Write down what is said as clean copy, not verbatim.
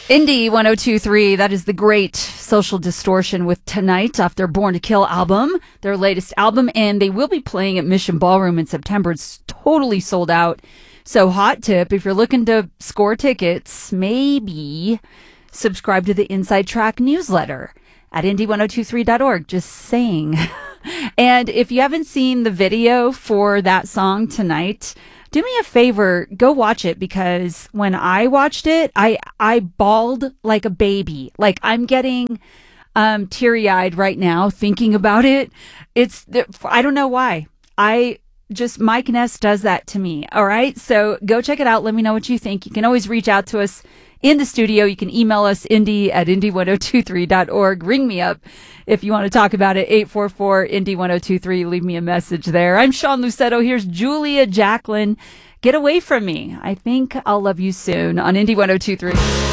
Indie 1023, that is the great Social Distortion with Tonight off their Born to Kill album, their latest album, and they will be playing at Mission Ballroom in September. It's totally sold out. So hot tip, if you're looking to score tickets, maybe subscribe to the Inside Track newsletter at indie1023.org. Just saying. And if you haven't seen the video for that song Tonight, do me a favor, go watch it, because when I watched it, I bawled like a baby. Like, I'm getting teary-eyed right now thinking about it. I don't know why. Mike Ness does that to me. All right. So go check it out. Let me know what you think. You can always reach out to us in the studio. You can email us indie@indie1023.org. Ring me up if you want to talk about it. 844-INDIE-1023. Leave me a message there. I'm Sean Lucetto. Here's Julia Jacklin. Get away from me. I think I'll love you soon on Indie 1023.